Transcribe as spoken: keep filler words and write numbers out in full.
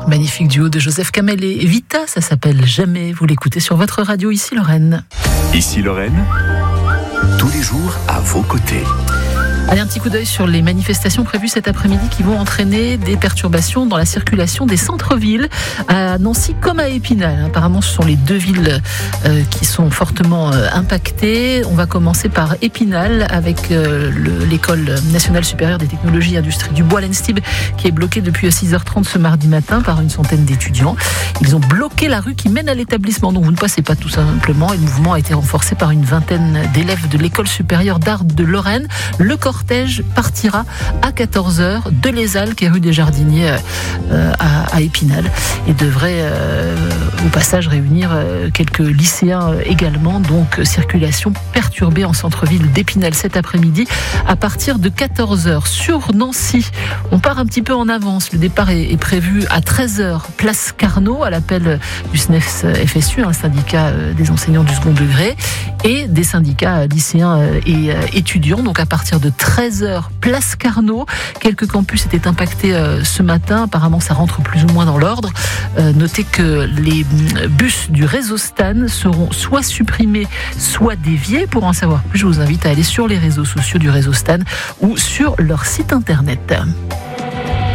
Magnifique duo de Joseph Kamel et Vita, ça s'appelle Jamais. Vous l'écoutez sur votre radio, ici Lorraine. Ici Lorraine, tous les jours à vos côtés. Allez, un petit coup d'œil sur les manifestations prévues cet après-midi qui vont entraîner des perturbations dans la circulation des centres-villes à Nancy comme à Épinal. Apparemment, ce sont les deux villes euh, qui sont fortement euh, impactées. On va commencer par Épinal avec euh, le, l'école nationale supérieure des technologies et industries du bois, l'Enstib, qui est bloquée depuis six heures trente ce mardi matin par une centaine d'étudiants. Ils ont bloqué la rue qui mène à l'établissement, donc vous ne passez pas tout simplement. Et le mouvement a été renforcé par une vingtaine d'élèves de l'école supérieure d'art de Lorraine. Le corps Le cortège partira à quatorze heures de l'Ezal, qui est rue des Jardiniers euh, à, à Épinal, et devrait euh, au passage réunir euh, quelques lycéens euh, également. Donc circulation perturbée en centre-ville d'Épinal cet après-midi à partir de quatorze heures. Sur Nancy, on part un petit peu en avance. Le départ est, est prévu à treize heures, place Carnot, à l'appel du S N E F S F S U, un syndicat euh, des enseignants du second degré, et des syndicats euh, lycéens euh, et euh, étudiants. Donc à partir de treize heures, place Carnot. Quelques campus étaient impactés euh, ce matin. Apparemment, ça rentre plus ou moins dans l'ordre. Euh, notez que les bus du réseau Stan seront soit supprimés, soit déviés. Pour en savoir plus, je vous invite à aller sur les réseaux sociaux du réseau Stan ou sur leur site internet.